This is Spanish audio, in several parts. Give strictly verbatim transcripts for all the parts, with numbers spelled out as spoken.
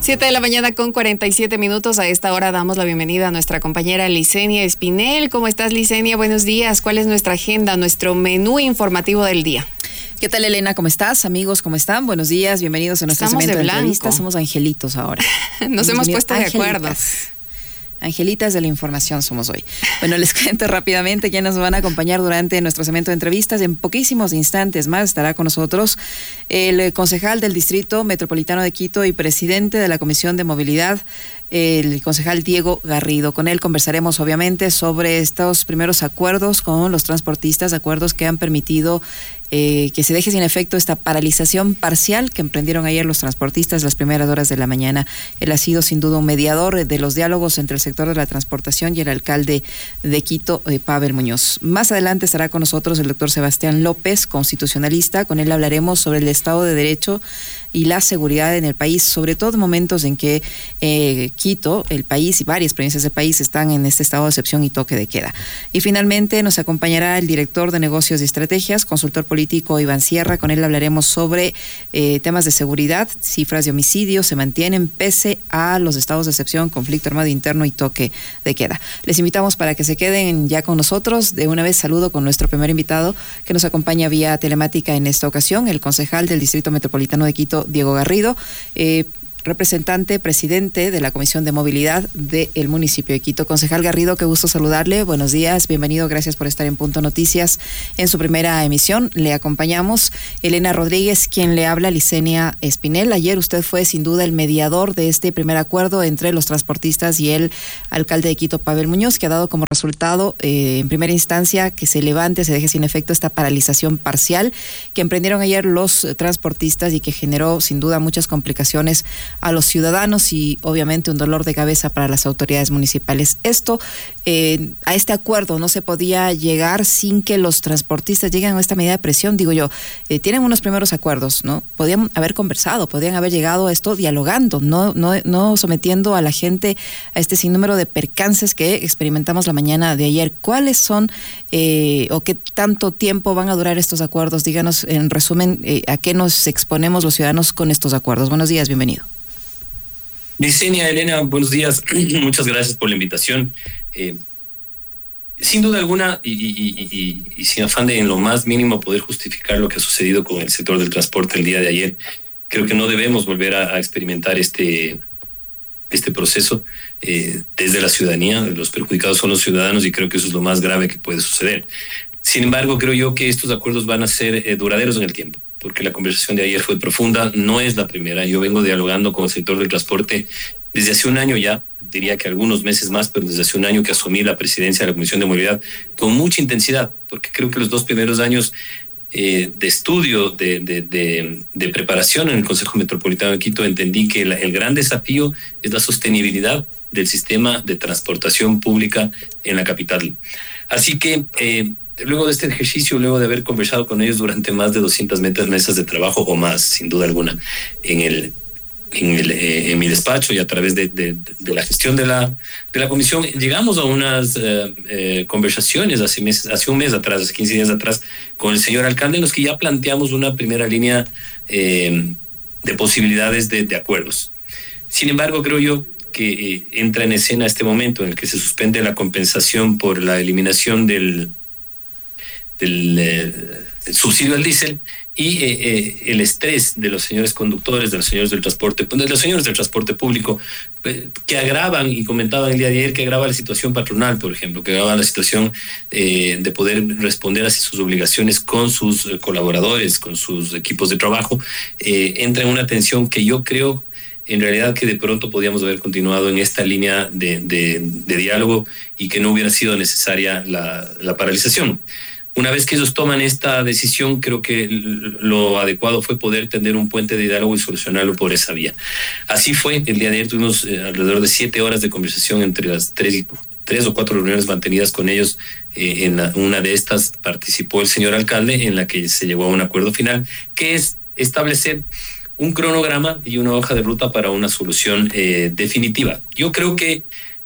Siete de la mañana con cuarenta y siete minutos. A esta hora damos la bienvenida a nuestra compañera Licenia Espinel. ¿Cómo estás, Licenia? Buenos días. ¿Cuál es nuestra agenda, nuestro menú informativo del día? ¿Qué tal, Elena? ¿Cómo estás? Amigos, ¿cómo están? Buenos días, bienvenidos a nuestro segmento de, de entrevistas. Somos angelitos ahora. Nos hemos puesto de acuerdo. Angelitas de la información somos hoy. Bueno, les cuento rápidamente quiénes nos van a acompañar durante nuestro segmento de entrevistas. En poquísimos instantes más estará con nosotros el concejal del Distrito Metropolitano de Quito y presidente de la Comisión de Movilidad, el concejal Diego Garrido. Con él conversaremos obviamente sobre estos primeros acuerdos con los transportistas, acuerdos que han permitido eh, que se deje sin efecto esta paralización parcial que emprendieron ayer los transportistas las primeras horas de la mañana. Él ha sido sin duda un mediador de los diálogos entre el sector de la transportación y el alcalde de Quito, eh, Pavel Muñoz. Más adelante estará con nosotros el doctor Sebastián López, constitucionalista. Con él hablaremos sobre el Estado de Derecho y la seguridad en el país, sobre todo en momentos en que eh, Quito, el país y varias provincias del país están en este estado de excepción y toque de queda. Y finalmente nos acompañará el director de negocios y estrategias, consultor político Iván Sierra. Con él hablaremos sobre eh, temas de seguridad. Cifras de homicidios se mantienen pese a los estados de excepción, conflicto armado interno y toque de queda. Les invitamos para que se queden ya con nosotros. De una vez saludo con nuestro primer invitado que nos acompaña vía telemática en esta ocasión, el concejal del Distrito Metropolitano de Quito, Diego Garrido, eh, representante, presidente de la Comisión de Movilidad del municipio de Quito. Concejal Garrido, qué gusto saludarle. Buenos días, bienvenido, gracias por estar en Punto Noticias en su primera emisión. Le acompañamos Elena Rodríguez, quien le habla, Licenia Espinel. Ayer usted fue sin duda el mediador de este primer acuerdo entre los transportistas y el alcalde de Quito, Pavel Muñoz, que ha dado como resultado eh, en primera instancia que se levante, se deje sin efecto esta paralización parcial que emprendieron ayer los transportistas y que generó sin duda muchas complicaciones a los ciudadanos y obviamente un dolor de cabeza para las autoridades municipales. Esto, eh, a este acuerdo no se podía llegar sin que los transportistas lleguen a esta medida de presión. Digo yo, eh, tienen unos primeros acuerdos, ¿no? Podían haber conversado, podían haber llegado a esto dialogando, no, no, no sometiendo a la gente a este sinnúmero de percances que experimentamos la mañana de ayer. ¿Cuáles son eh, o qué tanto tiempo van a durar estos acuerdos? Díganos en resumen eh, a qué nos exponemos los ciudadanos con estos acuerdos. Buenos días, bienvenido. Licenia, Elena, buenos días. Muchas gracias por la invitación. Eh, sin duda alguna, y, y, y, y sin afán de en lo más mínimo poder justificar lo que ha sucedido con el sector del transporte el día de ayer, creo que no debemos volver a, a experimentar este, este proceso eh, desde la ciudadanía. Los perjudicados son los ciudadanos y creo que eso es lo más grave que puede suceder. Sin embargo, creo yo que estos acuerdos van a ser eh, duraderos en el tiempo, porque la conversación de ayer fue profunda, no es la primera. Yo vengo dialogando con el sector del transporte desde hace un año ya, diría que algunos meses más, pero desde hace un año que asumí la presidencia de la Comisión de Movilidad con mucha intensidad, porque creo que los dos primeros años eh, de estudio, de, de, de, de preparación en el Consejo Metropolitano de Quito, entendí que la, el gran desafío es la sostenibilidad del sistema de transportación pública en la capital. Así que eh, luego de este ejercicio, luego de haber conversado con ellos durante más de doscientas mesas de trabajo o más, sin duda alguna, en el en, el, eh, en mi despacho y a través de, de, de la gestión de la, de la comisión, llegamos a unas eh, eh, conversaciones hace, meses, hace un mes atrás, hace quince días atrás, con el señor alcalde, en los que ya planteamos una primera línea eh, de posibilidades de, de acuerdos. Sin embargo, creo yo que eh, entra en escena este momento en el que se suspende la compensación por la eliminación del del eh, subsidio al diésel y eh, eh, el estrés de los señores conductores, de los señores del transporte, de los señores del transporte público, eh, que agravan, y comentaban el día de ayer, que agrava la situación patronal, por ejemplo, que agrava la situación eh, de poder responder a sus obligaciones con sus eh, colaboradores, con sus equipos de trabajo, eh, entra en una tensión que yo creo en realidad que de pronto podíamos haber continuado en esta línea de, de, de diálogo y que no hubiera sido necesaria la, la paralización. Una vez que ellos toman esta decisión, creo que lo adecuado fue poder tener un puente de diálogo y solucionarlo por esa vía. Así fue. El día de ayer tuvimos eh, alrededor de siete horas de conversación entre las tres, y, tres o cuatro reuniones mantenidas con ellos. Eh, en la, una de estas participó el señor alcalde, en la que se llegó a un acuerdo final, que es establecer un cronograma y una hoja de ruta para una solución eh, definitiva. Yo creo que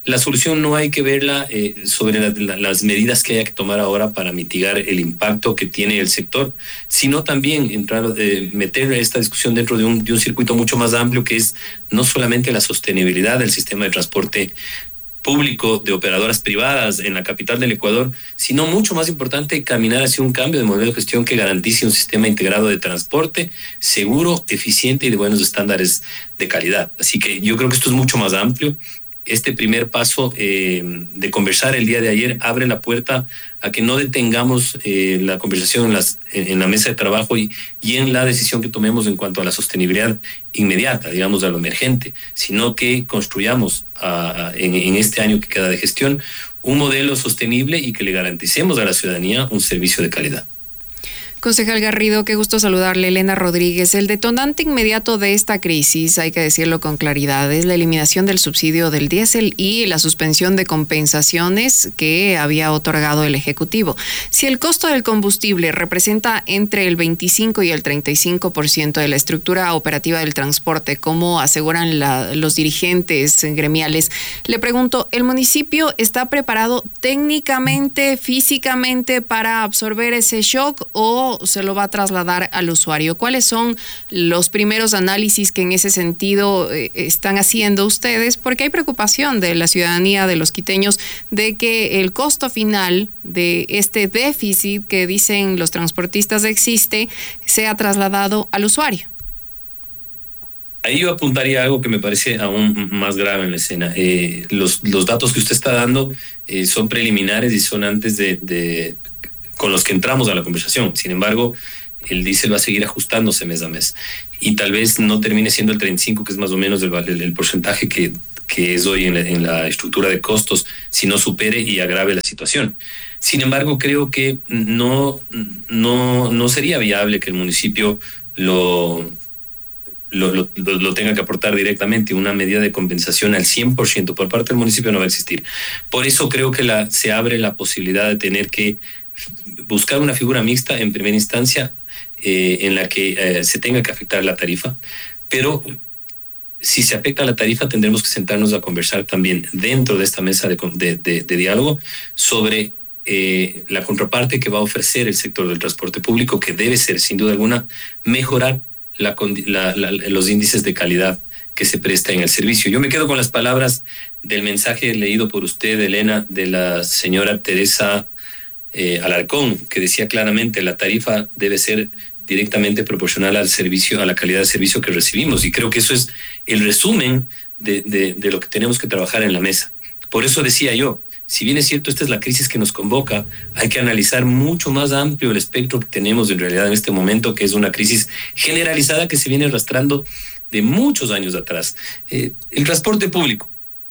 la solución no hay que verla eh, sobre la, la, las medidas que haya que tomar ahora para mitigar el impacto que tiene el sector, sino también entrar, eh, meter esta discusión dentro de un, de un circuito mucho más amplio, que es no solamente la sostenibilidad del sistema de transporte público de operadoras privadas en la capital del Ecuador, sino mucho más importante, caminar hacia un cambio de modelo de gestión que garantice un sistema integrado de transporte seguro, eficiente y de buenos estándares de calidad. Así que yo creo que esto es mucho más amplio. Este primer paso eh, de conversar el día de ayer abre la puerta a que no detengamos eh, la conversación en, las, en, en la mesa de trabajo y, y en la decisión que tomemos en cuanto a la sostenibilidad inmediata, digamos, a lo emergente, sino que construyamos a, en, en este año que queda de gestión un modelo sostenible y que le garanticemos a la ciudadanía un servicio de calidad. Concejal Garrido, qué gusto saludarle. Elena Rodríguez. El detonante inmediato de esta crisis, hay que decirlo con claridad, es la eliminación del subsidio del diésel y la suspensión de compensaciones que había otorgado el Ejecutivo. Si el costo del combustible representa entre el veinticinco y el treinta y cinco por ciento de la estructura operativa del transporte, como aseguran la, los dirigentes gremiales, le pregunto, ¿el municipio está preparado técnicamente, físicamente para absorber ese shock o se lo va a trasladar al usuario? ¿Cuáles son los primeros análisis que en ese sentido eh, están haciendo ustedes? Porque hay preocupación de la ciudadanía, de los quiteños, de que el costo final de este déficit que dicen los transportistas existe sea trasladado al usuario. Ahí yo apuntaría algo que me parece aún más grave en la escena. Eh, los, los datos que usted está dando eh, son preliminares y son antes de... de con los que entramos a la conversación. Sin embargo, el diésel va a seguir ajustándose mes a mes y tal vez no termine siendo el treinta y cinco, que es más o menos el, el, el porcentaje que, que es hoy en la, en la estructura de costos, si no supere y agrave la situación. Sin embargo, creo que no, no, no sería viable que el municipio lo, lo, lo, lo tenga que aportar directamente. Una medida de compensación al cien por ciento por parte del municipio no va a existir. Por eso creo que la, se abre la posibilidad de tener que buscar una figura mixta en primera instancia eh, en la que eh, se tenga que afectar la tarifa, pero si se afecta la tarifa tendremos que sentarnos a conversar también dentro de esta mesa de, de, de, de diálogo sobre eh, la contraparte que va a ofrecer el sector del transporte público, que debe ser sin duda alguna mejorar la, la, la, los índices de calidad que se presta en el servicio. Yo me quedo con las palabras del mensaje leído por usted, Elena, de la señora Teresa Eh, Alarcón, que decía claramente la tarifa debe ser directamente proporcional al servicio, a la calidad de servicio que recibimos, y creo que eso es el resumen de, de, de lo que tenemos que trabajar en la mesa. Por eso decía yo, si bien es cierto esta es la crisis que nos convoca, hay que analizar mucho más amplio el espectro que tenemos en realidad en este momento, que es una crisis generalizada que se viene arrastrando de muchos años atrás. Eh, el transporte público,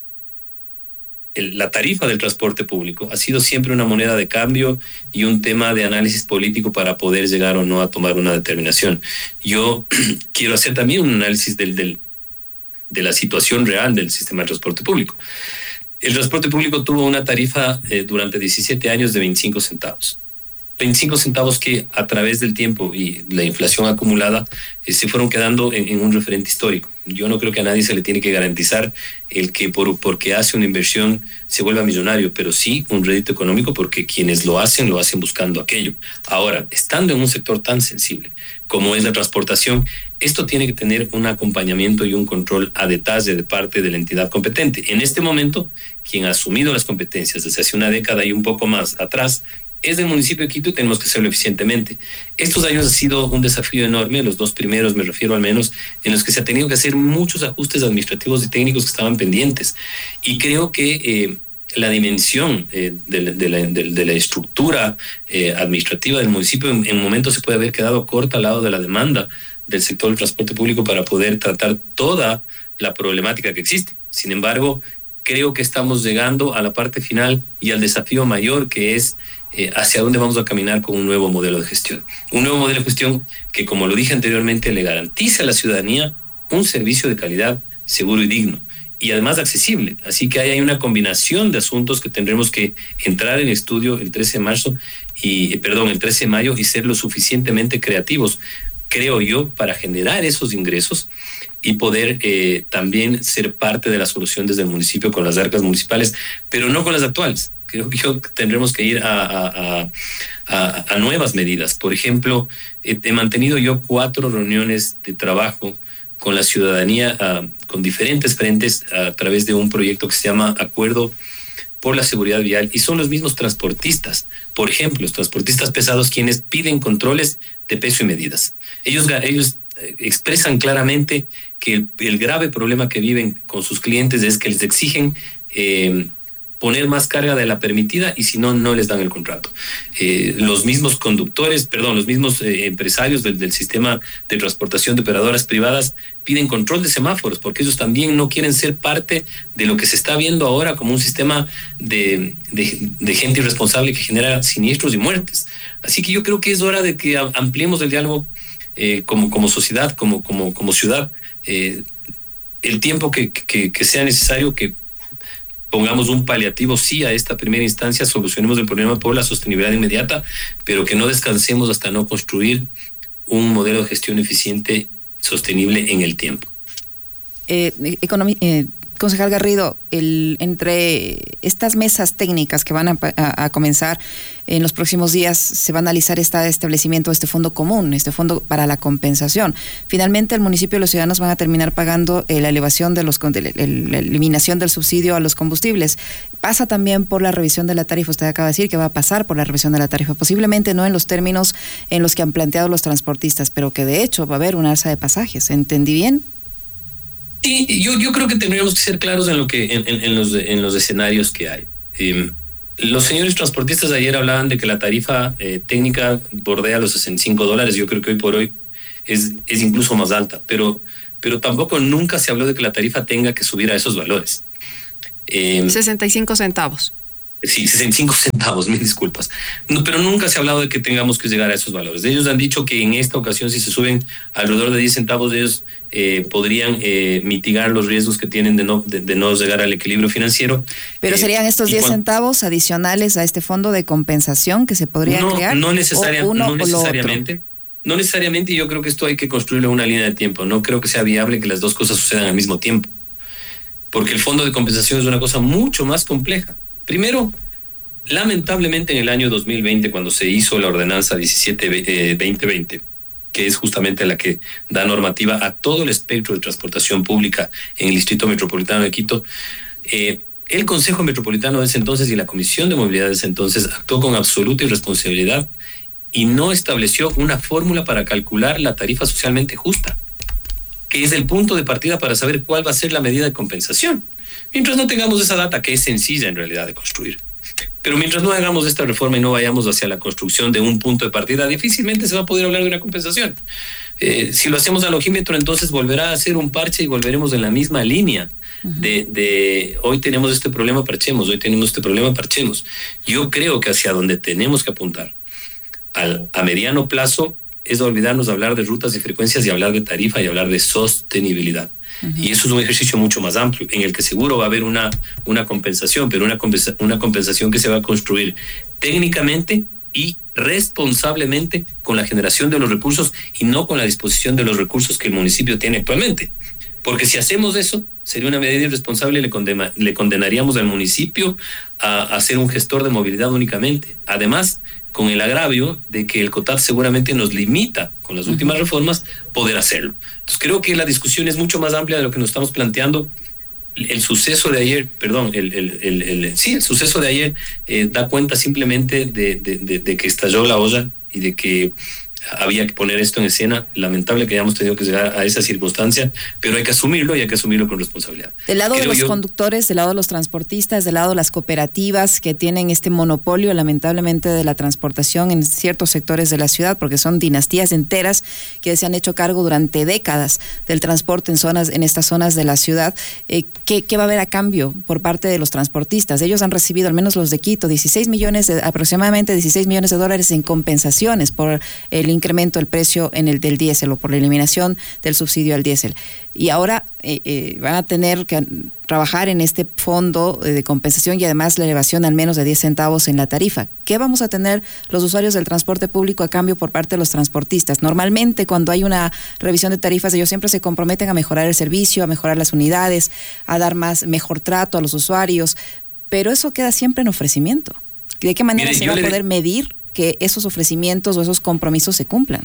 El, la tarifa del transporte público ha sido siempre una moneda de cambio y un tema de análisis político para poder llegar o no a tomar una determinación. Yo quiero hacer también un análisis del, del, de la situación real del sistema de transporte público. El transporte público tuvo una tarifa eh, durante diecisiete años de veinticinco centavos. veinticinco centavos que a través del tiempo y la inflación acumulada eh, se fueron quedando en, en un referente histórico. Yo no creo que a nadie se le tiene que garantizar el que por porque hace una inversión se vuelva millonario, pero sí un rédito económico, porque quienes lo hacen, lo hacen buscando aquello. Ahora, estando en un sector tan sensible como es la transportación, esto tiene que tener un acompañamiento y un control a detalle de parte de la entidad competente. En este momento, quien ha asumido las competencias desde hace una década y un poco más atrás, es del municipio de Quito y tenemos que hacerlo eficientemente. Estos años ha sido un desafío enorme, los dos primeros me refiero al menos, en los que se ha tenido que hacer muchos ajustes administrativos y técnicos que estaban pendientes. Y creo que eh, la dimensión eh, de, de, la, de, de la estructura eh, administrativa del municipio en, en momentos se puede haber quedado corta al lado de la demanda del sector del transporte público para poder tratar toda la problemática que existe. Sin embargo, creo que estamos llegando a la parte final y al desafío mayor, que es Eh, hacia dónde vamos a caminar con un nuevo modelo de gestión. Un nuevo modelo de gestión que, como lo dije anteriormente, le garantice a la ciudadanía un servicio de calidad, seguro y digno, y además accesible. Así que ahí hay una combinación de asuntos que tendremos que entrar en estudio el trece de marzo y, perdón, el trece de mayo y ser lo suficientemente creativos creo yo, para generar esos ingresos y poder eh, también ser parte de la solución desde el municipio con las arcas municipales, pero no con las actuales. Creo que yo tendremos que ir a, a, a, a nuevas medidas. Por ejemplo, he, he mantenido yo cuatro reuniones de trabajo con la ciudadanía, uh, con diferentes frentes, uh, a través de un proyecto que se llama Acuerdo por la Seguridad Vial, y son los mismos transportistas, por ejemplo, los transportistas pesados, quienes piden controles de peso y medidas. Ellos, ellos expresan claramente que el, el grave problema que viven con sus clientes es que les exigen eh, poner más carga de la permitida, y si no, no les dan el contrato. Eh, los mismos conductores, perdón, los mismos eh, empresarios del, del sistema de transportación de operadoras privadas piden control de semáforos, porque ellos también no quieren ser parte de lo que se está viendo ahora como un sistema de, de, de gente irresponsable que genera siniestros y muertes. Así que yo creo que es hora de que ampliemos el diálogo eh, como, como sociedad, como, como, como ciudad, eh, el tiempo que, que, que sea necesario, que pongamos un paliativo sí a esta primera instancia, solucionemos el problema por la sostenibilidad inmediata, pero que no descansemos hasta no construir un modelo de gestión eficiente, sostenible en el tiempo. Eh, economi- eh, concejal Garrido, el, entre estas mesas técnicas que van a, a, a comenzar en los próximos días, se va a analizar este establecimiento de este fondo común, este fondo para la compensación. Finalmente, el municipio y los ciudadanos van a terminar pagando eh, la elevación de los, de la, la eliminación del subsidio a los combustibles. Pasa también por la revisión de la tarifa. Usted acaba de decir que va a pasar por la revisión de la tarifa, posiblemente no en los términos en los que han planteado los transportistas, pero que de hecho va a haber una alza de pasajes. ¿Entendí bien? Sí, yo, yo creo que tendríamos que ser claros en lo que en, en, en los en los escenarios que hay. Eh, los señores transportistas ayer hablaban de que la tarifa eh, técnica bordea los sesenta y cinco dólares. Yo creo que hoy por hoy es, es incluso más alta, pero, pero tampoco nunca se habló de que la tarifa tenga que subir a esos valores. Eh, sesenta y cinco centavos. Sí, sesenta y cinco centavos, mil disculpas. No, pero nunca se ha hablado de que tengamos que llegar a esos valores. Ellos han dicho que en esta ocasión, si se suben alrededor de diez centavos, ellos eh, podrían eh, mitigar los riesgos que tienen de no, de, de no llegar al equilibrio financiero. ¿Pero eh, serían estos diez centavos adicionales a este fondo de compensación que se podría no, crear? No, necesariamente, no necesariamente. No necesariamente, yo creo que esto hay que construirle una línea de tiempo. No creo que sea viable que las dos cosas sucedan al mismo tiempo. Porque el fondo de compensación es una cosa mucho más compleja. Primero, lamentablemente en el año dos mil veinte, cuando se hizo la ordenanza diecisiete veinte veinte, que es justamente la que da normativa a todo el espectro de transportación pública en el Distrito Metropolitano de Quito, eh, el Consejo Metropolitano de ese entonces y la Comisión de Movilidad de ese entonces actuó con absoluta irresponsabilidad y no estableció una fórmula para calcular la tarifa socialmente justa, que es el punto de partida para saber cuál va a ser la medida de compensación. Mientras no tengamos esa data, que es sencilla en realidad de construir. Pero mientras no hagamos esta reforma y no vayamos hacia la construcción de un punto de partida, difícilmente se va a poder hablar de una compensación. Eh, si lo hacemos al ojímetro, entonces volverá a ser un parche y volveremos en la misma línea. Uh-huh. de, de hoy tenemos este problema, parchemos, hoy tenemos este problema, parchemos. Yo creo que hacia donde tenemos que apuntar al, a mediano plazo es olvidarnos de hablar de rutas y frecuencias y hablar de tarifa y hablar de sostenibilidad. Uh-huh. Y eso es un ejercicio mucho más amplio, en el que seguro va a haber una, una compensación, pero una, compensa, una compensación que se va a construir técnicamente y responsablemente con la generación de los recursos y no con la disposición de los recursos que el municipio tiene actualmente. Porque si hacemos eso, sería una medida irresponsable y le, condena, le condenaríamos al municipio a, a ser un gestor de movilidad únicamente. Además, con el agravio de que el COTAD seguramente nos limita, con las últimas reformas, poder hacerlo. Entonces creo que la discusión es mucho más amplia de lo que nos estamos planteando. El, el suceso de ayer, perdón, el, el, el, el, sí, el suceso de ayer eh, da cuenta simplemente de, de, de, de que estalló la olla y de que había que poner esto en escena. Lamentable que hayamos tenido que llegar a esa circunstancia, pero hay que asumirlo y hay que asumirlo con responsabilidad. Del lado Creo de los yo, conductores, del lado de los transportistas, del lado de las cooperativas que tienen este monopolio, lamentablemente, de la transportación en ciertos sectores de la ciudad, porque son dinastías enteras que se han hecho cargo durante décadas del transporte en zonas, en estas zonas de la ciudad. Eh, ¿qué, ¿Qué va a haber a cambio por parte de los transportistas? Ellos han recibido, al menos los de Quito, dieciséis millones, de, aproximadamente dieciséis millones de dólares en compensaciones por el el incremento del precio en el del diésel o por la eliminación del subsidio al diésel. Y ahora eh, eh, van a tener que trabajar en este fondo de compensación y además la elevación al menos de diez centavos en la tarifa. ¿Qué vamos a tener los usuarios del transporte público a cambio por parte de los transportistas? Normalmente cuando hay una revisión de tarifas ellos siempre se comprometen a mejorar el servicio, a mejorar las unidades, a dar más mejor trato a los usuarios, pero eso queda siempre en ofrecimiento. ¿De qué manera Mire, se va a poder le... medir que esos ofrecimientos o esos compromisos se cumplan?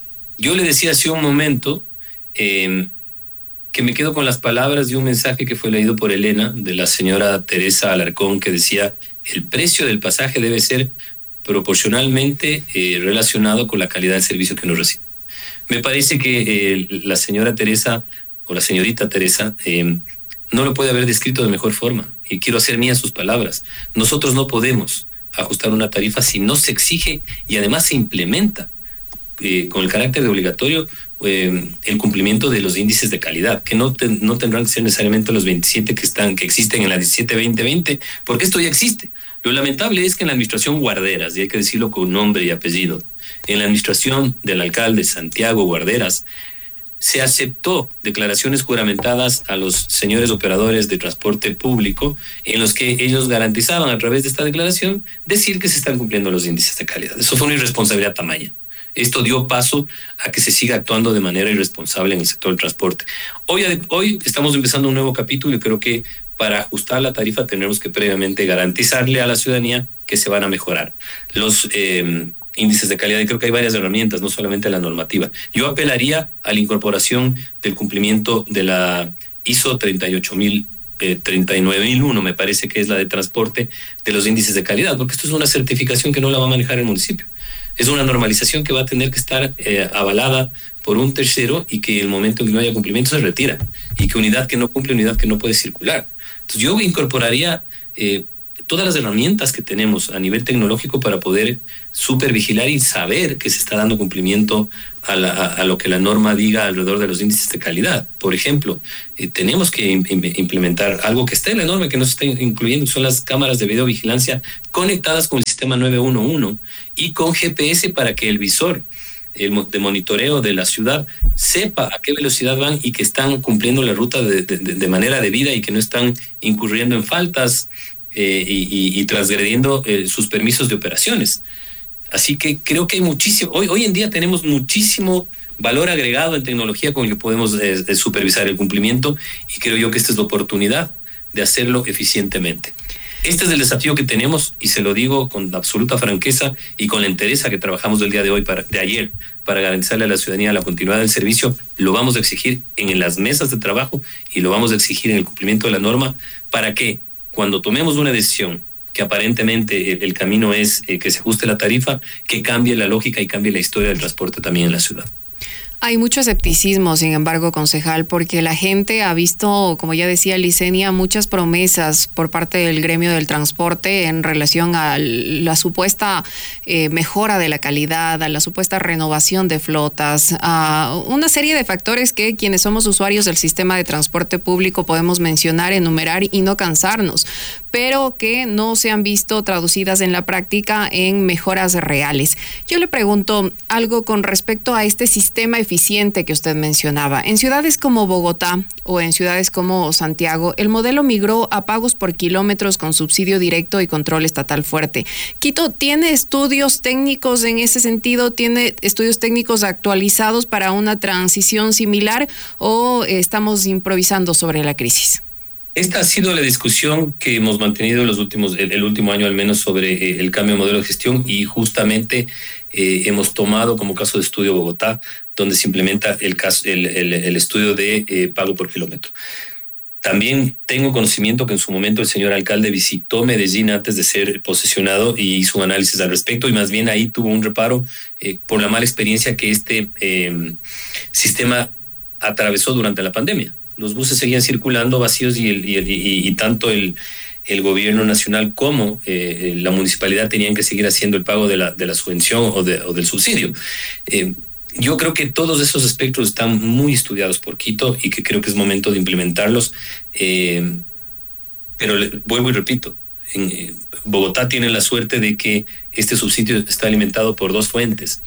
Yo le decía hace un momento eh, que me quedo con las palabras de un mensaje que fue leído por Elena, de la señora Teresa Alarcón, que decía: el precio del pasaje debe ser proporcionalmente eh, relacionado con la calidad del servicio que nos recibe. Me parece que eh, la señora Teresa, o la señorita Teresa, eh, no lo puede haber descrito de mejor forma, y quiero hacer mías sus palabras. Nosotros no podemos ajustar una tarifa si no se exige y además se implementa eh, con el carácter de obligatorio eh, el cumplimiento de los índices de calidad, que no, ten, no tendrán que ser necesariamente los veintisiete que están que existen en la diecisiete veinte veinte, porque esto ya existe. Lo lamentable es que en la administración Guarderas, y hay que decirlo con nombre y apellido, en la administración del alcalde Santiago Guarderas, se aceptó declaraciones juramentadas a los señores operadores de transporte público en los que ellos garantizaban a través de esta declaración decir que se están cumpliendo los índices de calidad. Eso fue una irresponsabilidad tamaña. Esto dio paso a que se siga actuando de manera irresponsable en el sector del transporte. Hoy, hoy estamos empezando un nuevo capítulo y creo que para ajustar la tarifa tenemos que previamente garantizarle a la ciudadanía que se van a mejorar los eh, índices de calidad, y creo que hay varias herramientas, no solamente la normativa. Yo apelaría a la incorporación del cumplimiento de la I S O treinta y ocho mil, eh, treinta y nueve mil uno, me parece que es la de transporte, de los índices de calidad, porque esto es una certificación que no la va a manejar el municipio. Es una normalización que va a tener que estar eh, avalada por un tercero, y que en el momento en que no haya cumplimiento se retira, y que unidad que no cumple, unidad que no puede circular. Entonces yo incorporaría eh, todas las herramientas que tenemos a nivel tecnológico para poder supervigilar y saber que se está dando cumplimiento a, la, a, a lo que la norma diga alrededor de los índices de calidad. Por ejemplo, eh, tenemos que implementar algo que está en la norma que no se está incluyendo, que son las cámaras de videovigilancia conectadas con el sistema nueve uno uno y con G P S, para que el visor el de monitoreo de la ciudad sepa a qué velocidad van y que están cumpliendo la ruta de, de, de manera debida, y que no están incurriendo en faltas eh, y, y, y transgrediendo eh, sus permisos de operaciones. Así que creo que hay muchísimo, hoy, hoy en día tenemos muchísimo valor agregado en tecnología con el que podemos eh, eh, supervisar el cumplimiento, y creo yo que esta es la oportunidad de hacerlo eficientemente. Este es el desafío que tenemos, y se lo digo con absoluta franqueza y con la entereza que trabajamos del día de hoy, para, de ayer, para garantizarle a la ciudadanía la continuidad del servicio. Lo vamos a exigir en las mesas de trabajo y lo vamos a exigir en el cumplimiento de la norma, para que cuando tomemos una decisión, que aparentemente el, el camino es eh, que se ajuste la tarifa, que cambie la lógica y cambie la historia del transporte también en la ciudad. Hay mucho escepticismo, sin embargo, concejal, porque la gente ha visto, como ya decía Licenia, muchas promesas por parte del gremio del transporte en relación a la supuesta eh, mejora de la calidad, a la supuesta renovación de flotas, a una serie de factores que quienes somos usuarios del sistema de transporte público podemos mencionar, enumerar y no cansarnos, pero que no se han visto traducidas en la práctica en mejoras reales. Yo le pregunto algo con respecto a este sistema eficiente que usted mencionaba. En ciudades como Bogotá o en ciudades como Santiago, el modelo migró a pagos por kilómetros con subsidio directo y control estatal fuerte. Quito, ¿tiene estudios técnicos en ese sentido? ¿Tiene estudios técnicos actualizados para una transición similar, o estamos improvisando sobre la crisis? Esta ha sido la discusión que hemos mantenido los últimos, el, el último año al menos, sobre eh, el cambio de modelo de gestión, y justamente eh, hemos tomado como caso de estudio Bogotá, donde se implementa el, caso, el, el, el estudio de eh, pago por kilómetro. También tengo conocimiento que en su momento el señor alcalde visitó Medellín antes de ser posesionado y hizo un análisis al respecto, y más bien ahí tuvo un reparo eh, por la mala experiencia que este eh, sistema atravesó durante la pandemia. Los buses seguían circulando vacíos, y, el, y, el, y, y tanto el, el gobierno nacional como eh, la municipalidad tenían que seguir haciendo el pago de la, de la subvención o, de, o del subsidio. Eh, yo creo que todos esos aspectos están muy estudiados por Quito, y que creo que es momento de implementarlos. Eh, pero le, vuelvo y repito, en eh, Bogotá tiene la suerte de que este subsidio está alimentado por dos fuentes.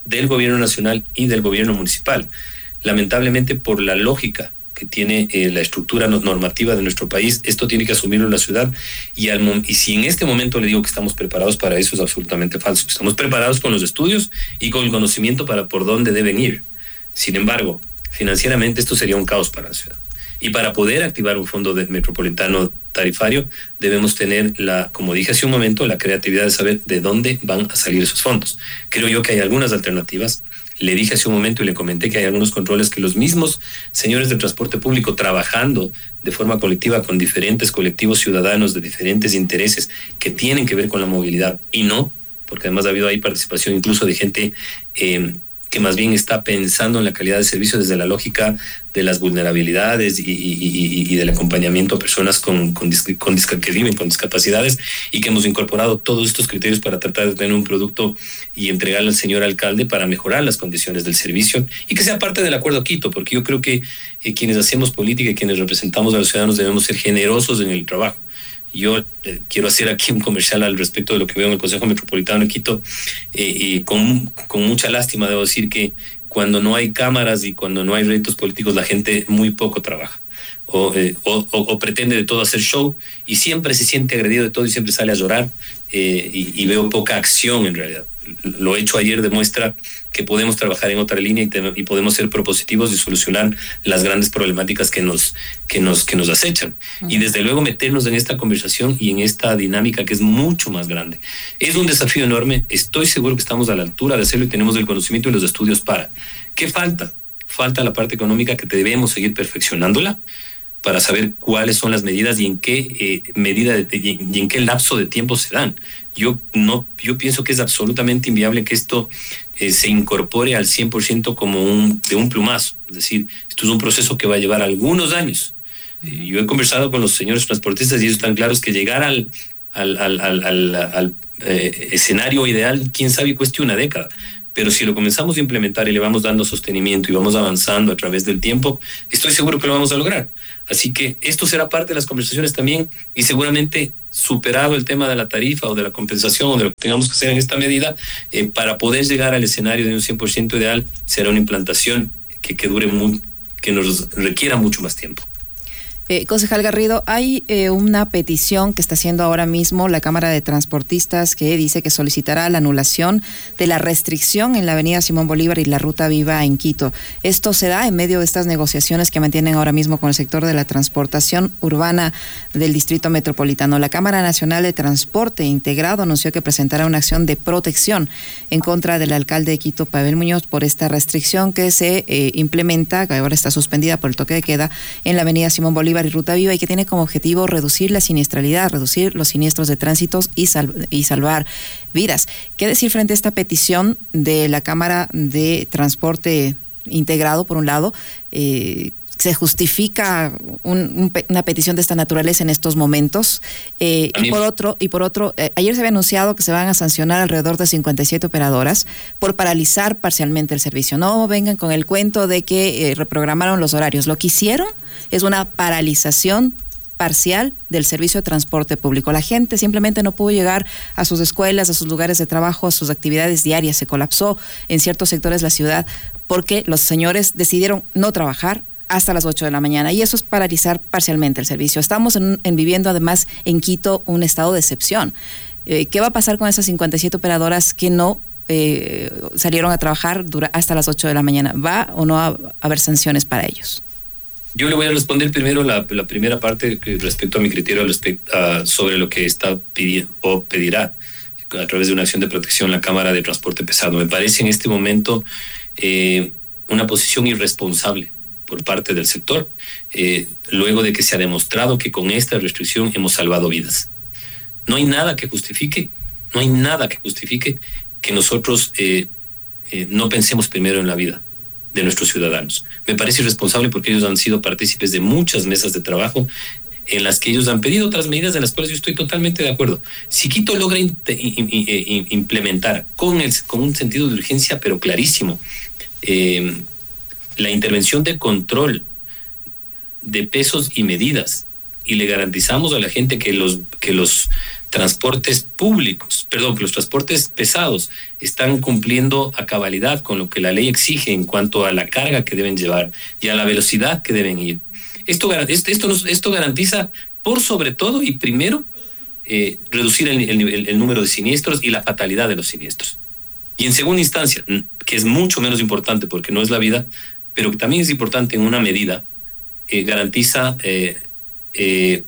del gobierno nacional y del gobierno municipal. Lamentablemente, por la lógica que tiene eh, la estructura normativa de nuestro país, esto tiene que asumirlo la ciudad, y, al, y si en este momento le digo que estamos preparados para eso, es absolutamente falso. Estamos preparados con los estudios y con el conocimiento para por dónde deben ir. Sin embargo, financieramente esto sería un caos para la ciudad. Y para poder activar un fondo de metropolitano tarifario, debemos tener, la, como dije hace un momento, la creatividad de saber de dónde van a salir esos fondos. Creo yo que hay algunas alternativas. Le dije hace un momento y le comenté que hay algunos controles que los mismos señores del transporte público, trabajando de forma colectiva con diferentes colectivos ciudadanos de diferentes intereses que tienen que ver con la movilidad, y no, porque además ha habido ahí participación incluso de gente eh, que más bien está pensando en la calidad de servicio desde la lógica de las vulnerabilidades y, y, y, y del acompañamiento a personas con, con, con, que viven con discapacidades, y que hemos incorporado todos estos criterios para tratar de tener un producto y entregarle al señor alcalde para mejorar las condiciones del servicio y que sea parte del Acuerdo Quito, porque yo creo que eh, quienes hacemos política y quienes representamos a los ciudadanos debemos ser generosos en el trabajo. Yo eh, quiero hacer aquí un comercial al respecto de lo que veo en el Consejo Metropolitano de Quito, eh, y con, con mucha lástima debo decir que cuando no hay cámaras y cuando no hay retos políticos, la gente muy poco trabaja. O, eh, o, o, o pretende de todo hacer show y siempre se siente agredido de todo y siempre sale a llorar, eh, y, y veo poca acción en realidad. Lo hecho ayer demuestra que podemos trabajar en otra línea y, te, y podemos ser propositivos y solucionar las grandes problemáticas que nos, que nos, que nos acechan. Uh-huh. Y desde luego meternos en esta conversación y en esta dinámica que es mucho más grande. Es un desafío enorme. Estoy seguro que estamos a la altura de hacerlo y tenemos el conocimiento y los estudios para. ¿Qué falta? Falta la parte económica, que debemos seguir perfeccionándola para saber cuáles son las medidas y en qué eh, medida de, y en qué lapso de tiempo se dan. Yo no, yo pienso que es absolutamente inviable que esto eh, se incorpore al cien por ciento como un, de un plumazo. Es decir, esto es un proceso que va a llevar algunos años. Eh, yo he conversado con los señores transportistas y ellos están claros que llegar al, al, al, al, al, al eh, escenario ideal, quién sabe, cueste una década. Pero si lo comenzamos a implementar y le vamos dando sostenimiento y vamos avanzando a través del tiempo, estoy seguro que lo vamos a lograr. Así que esto será parte de las conversaciones también, y seguramente superado el tema de la tarifa o de la compensación o de lo que tengamos que hacer en esta medida, eh, para poder llegar al escenario de un cien por ciento ideal, será una implantación que, que dure muy, que nos requiera mucho más tiempo. Eh, concejal Garrido, hay eh, una petición que está haciendo ahora mismo la Cámara de Transportistas, que dice que solicitará la anulación de la restricción en la avenida Simón Bolívar y la Ruta Viva en Quito. Esto se da en medio de estas negociaciones que mantienen ahora mismo con el sector de la transportación urbana del Distrito Metropolitano. La Cámara Nacional de Transporte Integrado anunció que presentará una acción de protección en contra del alcalde de Quito, Pavel Muñoz, por esta restricción que se eh, implementa, que ahora está suspendida por el toque de queda, en la avenida Simón Bolívar y Ruta Viva, y que tiene como objetivo reducir la siniestralidad, reducir los siniestros de tránsito y, sal, y salvar vidas. ¿Qué decir frente a esta petición de la Cámara de Transporte Integrado, por un lado? Eh, ¿Se justifica un, un, una petición de esta naturaleza en estos momentos? Eh, y por otro, y por otro eh, ayer se había anunciado que se van a sancionar alrededor de cincuenta y siete operadoras por paralizar parcialmente el servicio. No vengan con el cuento de que eh, reprogramaron los horarios. Lo que hicieron es una paralización parcial del servicio de transporte público. La gente simplemente no pudo llegar a sus escuelas, a sus lugares de trabajo, a sus actividades diarias. Se colapsó en ciertos sectores de la ciudad porque los señores decidieron no trabajar hasta las ocho de la mañana, y eso es paralizar parcialmente el servicio. Estamos en, en viviendo además en Quito un estado de excepción. Eh, ¿Qué va a pasar con esas cincuenta y siete operadoras que no eh, salieron a trabajar dura, hasta las ocho de la mañana? ¿Va o no a, a haber sanciones para ellos? Yo le voy a responder primero la, la primera parte respecto a mi criterio respecto a, sobre lo que está pidiendo o pedirá a través de una acción de protección la Cámara de Transporte Pesado. Me parece en este momento eh, una posición irresponsable por parte del sector, eh, luego de que se ha demostrado que con esta restricción hemos salvado vidas. No hay nada que justifique, no hay nada que justifique que nosotros eh, eh, no pensemos primero en la vida de nuestros ciudadanos. Me parece irresponsable porque ellos han sido partícipes de muchas mesas de trabajo en las que ellos han pedido otras medidas en las cuales yo estoy totalmente de acuerdo. Si Quito logra in, in, in, implementar con, el, con un sentido de urgencia, pero clarísimo, eh, la intervención de control de pesos y medidas y le garantizamos a la gente que los, que los transportes públicos, perdón, que los transportes pesados están cumpliendo a cabalidad con lo que la ley exige en cuanto a la carga que deben llevar y a la velocidad que deben ir. Esto, esto, esto, esto garantiza, por sobre todo y primero, eh, reducir el, el, el número de siniestros y la fatalidad de los siniestros. Y en segunda instancia, que es mucho menos importante porque no es la vida, pero que también es importante en una medida, eh, garantiza eh, eh,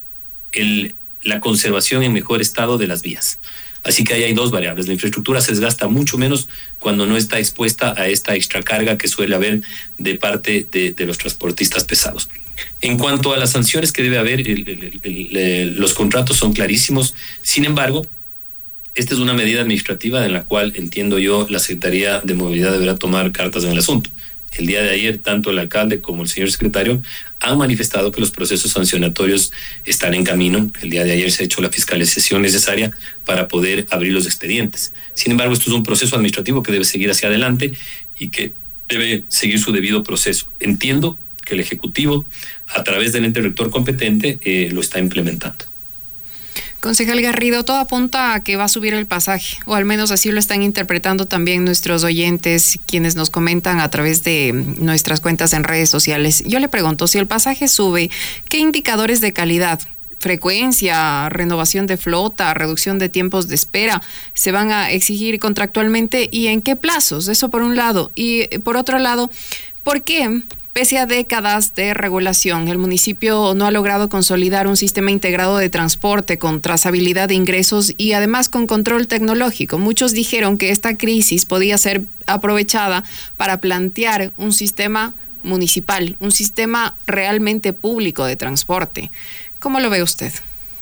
el, la conservación en mejor estado de las vías. Así que ahí hay dos variables. La infraestructura se desgasta mucho menos cuando no está expuesta a esta extracarga que suele haber de parte de, de los transportistas pesados. En cuanto a las sanciones que debe haber, el, el, el, el, los contratos son clarísimos. Sin embargo, esta es una medida administrativa en la cual, entiendo yo, la Secretaría de Movilidad deberá tomar cartas en el asunto. El día de ayer, tanto el alcalde como el señor secretario han manifestado que los procesos sancionatorios están en camino. El día de ayer se ha hecho la fiscalización necesaria para poder abrir los expedientes. Sin embargo, esto es un proceso administrativo que debe seguir hacia adelante y que debe seguir su debido proceso. Entiendo que el Ejecutivo, a través del ente rector competente, eh, lo está implementando. Concejal Garrido, todo apunta a que va a subir el pasaje, o al menos así lo están interpretando también nuestros oyentes, quienes nos comentan a través de nuestras cuentas en redes sociales. Yo le pregunto, si el pasaje sube, ¿qué indicadores de calidad, frecuencia, renovación de flota, reducción de tiempos de espera se van a exigir contractualmente y en qué plazos? Eso por un lado. Y por otro lado, ¿por qué, pese a décadas de regulación, el municipio no ha logrado consolidar un sistema integrado de transporte con trazabilidad de ingresos y además con control tecnológico? Muchos dijeron que esta crisis podía ser aprovechada para plantear un sistema municipal, un sistema realmente público de transporte. ¿Cómo lo ve usted?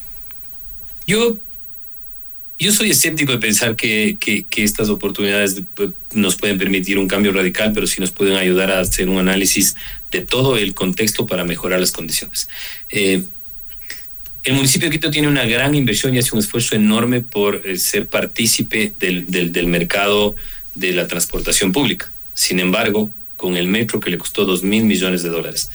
Yo, yo soy escéptico de pensar que, que, que estas oportunidades nos pueden permitir un cambio radical, pero sí nos pueden ayudar a hacer un análisis de todo el contexto para mejorar las condiciones. Eh, el municipio de Quito tiene una gran inversión y hace un esfuerzo enorme por eh, ser partícipe del, del, del mercado de la transportación pública. Sin embargo, con el metro que le costó dos mil millones de dólares,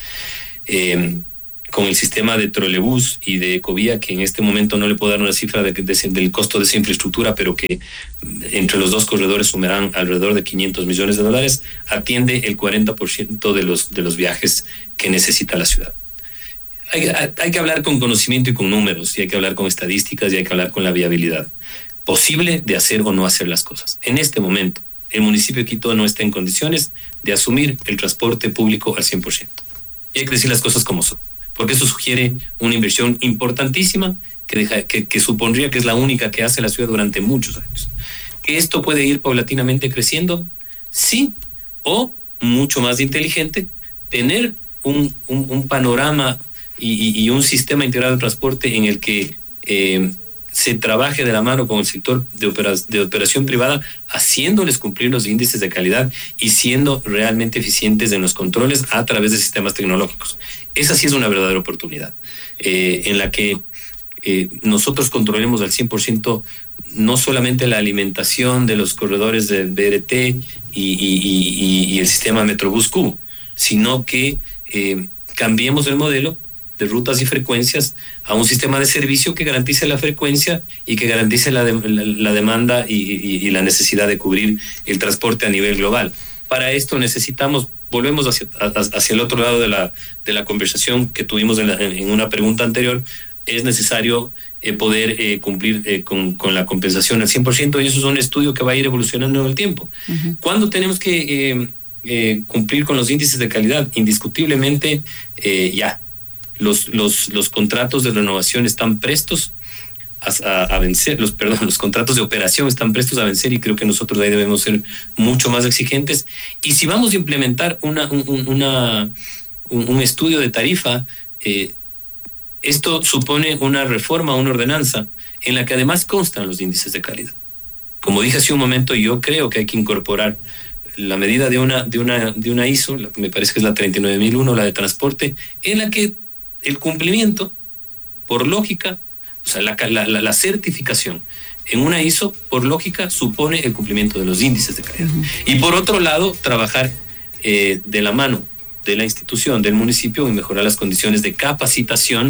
eh, con el sistema de trolebús y de ecovía, que en este momento no le puedo dar una cifra de, de, del costo de esa infraestructura, pero que entre los dos corredores sumarán alrededor de quinientos millones de dólares, atiende el cuarenta por ciento de los, de los viajes que necesita la ciudad. Hay, hay, hay que hablar con conocimiento y con números, y hay que hablar con estadísticas, y hay que hablar con la viabilidad posible de hacer o no hacer las cosas. En este momento, el municipio de Quito no está en condiciones de asumir el transporte público al cien por ciento. Y hay que decir las cosas como son, porque eso sugiere una inversión importantísima que, deja, que, que supondría que es la única que hace la ciudad durante muchos años. ¿Que esto puede ir paulatinamente creciendo? Sí, o mucho más inteligente, tener un, un, un panorama y, y, y un sistema integrado de transporte en el que eh, se trabaje de la mano con el sector de, opera, de operación privada, haciéndoles cumplir los índices de calidad y siendo realmente eficientes en los controles a través de sistemas tecnológicos. Esa sí es una verdadera oportunidad, eh, en la que eh, nosotros controlemos al cien por ciento no solamente la alimentación de los corredores del B R T y, y, y, y el sistema Metrobús Q, sino que eh, cambiemos el modelo de rutas y frecuencias a un sistema de servicio que garantice la frecuencia y que garantice la, de, la, la demanda y, y, y la necesidad de cubrir el transporte a nivel global. Para esto necesitamos, volvemos hacia, hacia el otro lado de la, de la conversación que tuvimos en, la, en una pregunta anterior, es necesario eh, poder eh, cumplir eh, con, con la compensación al cien por ciento, y eso es un estudio que va a ir evolucionando en el tiempo. Uh-huh. ¿Cuándo tenemos que eh, eh, cumplir con los índices de calidad? Indiscutiblemente eh, ya. Los, los, los contratos de renovación están prestos a, a, a vencer, los, perdón, los contratos de operación están prestos a vencer, y creo que nosotros ahí debemos ser mucho más exigentes. Y si vamos a implementar una, un, una, un, un estudio de tarifa, eh, esto supone una reforma, una ordenanza en la que además constan los índices de calidad. Como dije hace un momento, yo creo que hay que incorporar la medida de una, de una, de una I S O, me parece que es la treinta y nueve mil uno, la de transporte, en la que el cumplimiento, por lógica, o sea, la, la, la certificación en una I S O, por lógica, supone el cumplimiento de los índices de calidad. Uh-huh. Y por otro lado, trabajar eh, de la mano de la institución, del municipio, y mejorar las condiciones de capacitación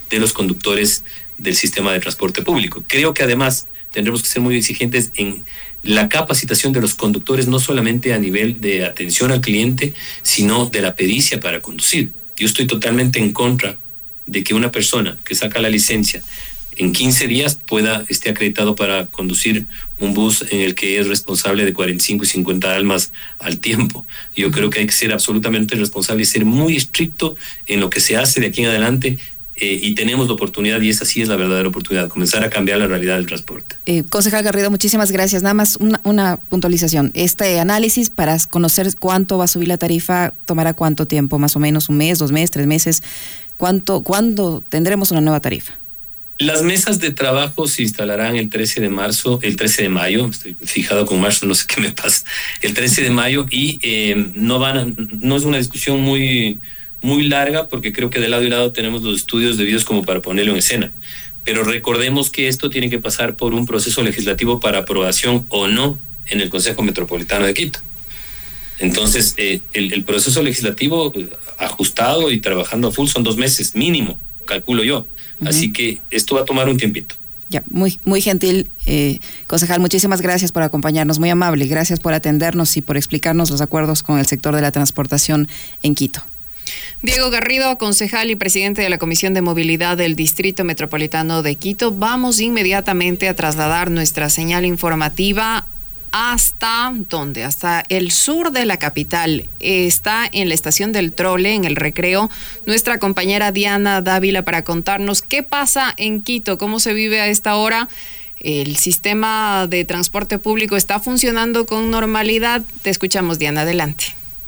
de los conductores del sistema de transporte público. Creo que además tendremos que ser muy exigentes en la capacitación de los conductores, no solamente a nivel de atención al cliente, sino de la pericia para conducir. Yo estoy totalmente en contra de que una persona que saca la licencia en quince días pueda esté acreditado para conducir un bus en el que es responsable de cuarenta y cinco y cincuenta almas al tiempo. Yo creo que hay que ser absolutamente responsable y ser muy estricto en lo que se hace de aquí en adelante. Eh, y tenemos la oportunidad, y esa sí es la verdadera oportunidad, comenzar a cambiar la realidad del transporte. Eh, concejal Garrido, muchísimas gracias. Nada más una, una puntualización. Este análisis para conocer cuánto va a subir la tarifa, ¿tomará cuánto tiempo? ¿Más o menos un mes, dos meses, tres meses? ¿Cuánto, ¿Cuándo tendremos una nueva tarifa? Las mesas de trabajo se instalarán el trece de marzo, el trece de mayo, estoy fijado con marzo, no sé qué me pasa, el trece de mayo, y eh, no van a, no es una discusión muy... muy larga, porque creo que de lado y lado tenemos los estudios debidos como para ponerlo en escena. Pero recordemos que esto tiene que pasar por un proceso legislativo para aprobación o no en el Consejo Metropolitano de Quito. Entonces, eh, el, el proceso legislativo ajustado y trabajando a full son dos meses mínimo, calculo yo. Uh-huh. Así que esto va a tomar un tiempito. Ya, muy, muy gentil, eh, concejal, muchísimas gracias por acompañarnos, muy amable, gracias por atendernos y por explicarnos los acuerdos con el sector de la transportación en Quito. Diego Garrido, concejal y presidente de la Comisión de Movilidad del Distrito Metropolitano de Quito. Vamos inmediatamente a trasladar nuestra señal informativa hasta, ¿dónde? Hasta el sur de la capital. Está en la estación del Trole, en el Recreo, nuestra compañera Diana Dávila para contarnos qué pasa en Quito, cómo se vive a esta hora. El sistema de transporte público está funcionando con normalidad. Te escuchamos, Diana, adelante.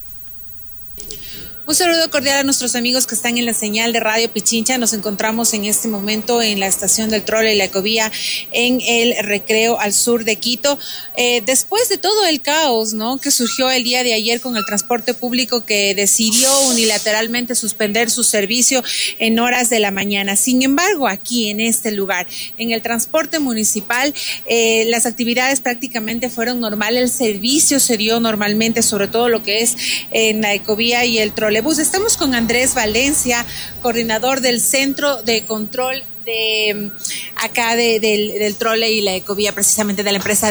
Un saludo cordial a nuestros amigos que están en la señal de Radio Pichincha. Nos encontramos en este momento en la estación del Trole y la Ecovía en el Recreo al sur de Quito. Eh, después de todo el caos, ¿no?, que surgió el día de ayer con el transporte público que decidió unilateralmente suspender su servicio en horas de la mañana. Sin embargo, aquí en este lugar, en el transporte municipal, eh, las actividades prácticamente fueron normales. El servicio se dio normalmente, sobre todo lo que es en la Ecovía y el Trole. Estamos con Andrés Valencia, coordinador del Centro de Control de acá de, del, del Trole y la Ecovía, precisamente de la empresa